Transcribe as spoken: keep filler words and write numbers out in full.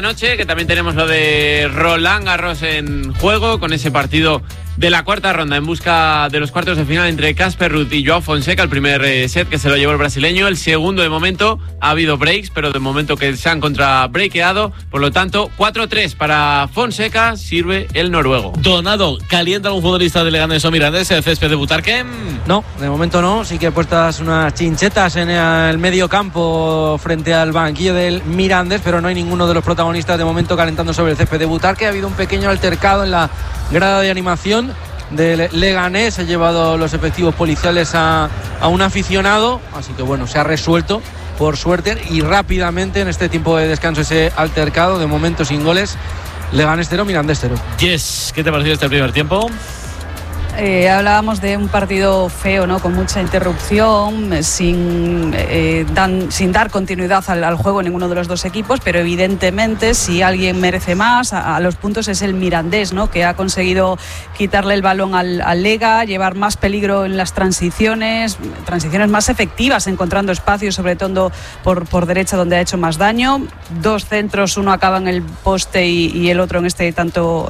Noche, que también tenemos lo de Roland Garros en juego, con ese partido de la cuarta ronda en busca de los cuartos de final entre Casper Ruud y Joao Fonseca. El primer eh, set que se lo llevó el brasileño, el segundo de momento ha habido breaks, pero de momento que se han contrabreakeado, por lo tanto cuatro tres para Fonseca, sirve el noruego. Donado, ¿calienta algún futbolista de Leganés o Mirandés el césped de Butarque? No, de momento no, sí que puestas unas chinchetas en el medio campo frente al banquillo del Mirandés, pero no hay ninguno de los protagonistas de momento calentando sobre el césped de Butarque. Ha habido un pequeño altercado en la grada de animación del Leganés, ha llevado los efectivos policiales a, a un aficionado, así que bueno, se ha resuelto por suerte y rápidamente en este tiempo de descanso ese altercado, de momento sin goles. Leganés cero, Mirandés cero. Yes, ¿qué te pareció este primer tiempo? Eh, hablábamos de un partido feo, ¿no? Con mucha interrupción, sin, eh, dan, sin dar continuidad al, al juego en ninguno de los dos equipos, pero evidentemente si alguien merece más a, a los puntos es el Mirandés, ¿no? Que ha conseguido quitarle el balón al, al Lega, llevar más peligro en las transiciones, transiciones más efectivas, encontrando espacios, sobre todo por, por derecha donde ha hecho más daño. Dos centros, uno acaba en el poste y, y el otro en este tanto